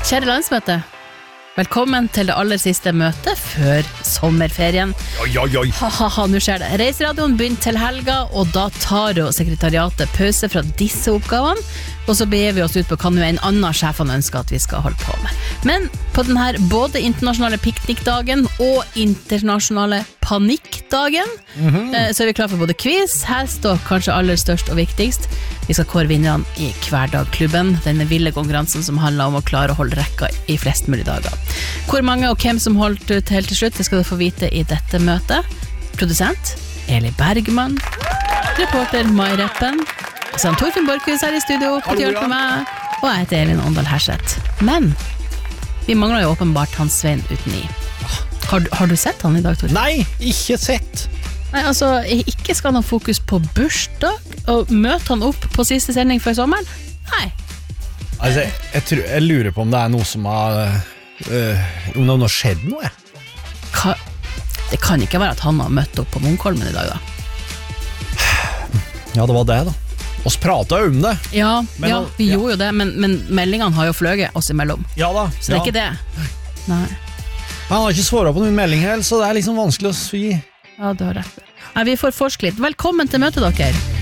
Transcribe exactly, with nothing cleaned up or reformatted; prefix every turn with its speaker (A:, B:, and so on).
A: Kjære landsmøte, velkommen til det aller siste møtet før sommerferien.
B: Oi, oi, oi.
A: Ha-ha-ha, nå skjer det. Reiseradioen begynner til helga, og da tar jo sekretariatet pause fra disse oppgavene, og så beger vi oss ut på hva nå en annen sjefene ønsker at vi skal holde på med. Men på denne både internasjonale piknikdagen og internasjonale panikkdagen, mm-hmm. så er vi klar for både quiz, hest og kanskje aller størst og viktigst. Vi skal kåre vinnerne i Hverdagklubben, denne ville konkurransen som handler om å klare å holde rekka i flest mulig dager. Hvor mange og hvem som holdt ut helt til slutt, det skal du få vite i dette møtet. Produsent, Eli Bergman. Reporter, Mai Reppen. Og så er Torfinn Borkhus her i studio, på til hjelp med meg. Og jeg heter Elin Åndal Herseth. Men vi mangler jo åpenbart Hans Svein uten i. Har, har du sett han i dag, Torfinn?
B: Nei, ikke sett.
A: Nei, altså, jeg ikke skal ha noe fokus på bursdag, og møte han opp på siste sending før sommeren? Nei.
B: Altså, jeg, jeg, tror, jeg lurer på om det er noe som har øh, om det har skjedd noe.
A: Ka, det kan ikke være at han har møtt opp på Munkholmen i dag, da.
B: Ja, det var det, da. Oss pratet jo om det.
A: Ja,
B: men,
A: ja vi
B: ja.
A: gjorde jo det, men, men meldingene har jo fløget oss imellom.
B: Ja da.
A: Så det er
B: ja.
A: ikke det. Nei.
B: Han har ikke svaret på noen melding her, så det er liksom vanskelig å si.
A: Ja, du har rett. Nei, vi får forske litt. Velkommen til møtet, dere.